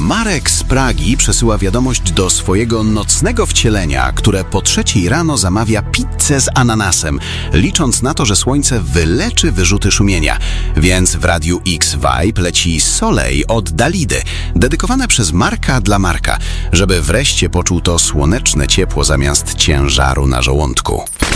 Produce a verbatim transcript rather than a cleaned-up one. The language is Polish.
Marek z Pragi przesyła wiadomość do swojego nocnego wcielenia, które po trzeciej rano zamawia pizzę z ananasem, licząc na to, że słońce wyleczy wyrzuty szumienia. Więc w Radiu X Vibe leci Soleil od Dalidy, dedykowane przez Marka dla Marka, żeby wreszcie poczuł to słoneczne ciepło zamiast ciężaru na żołądku.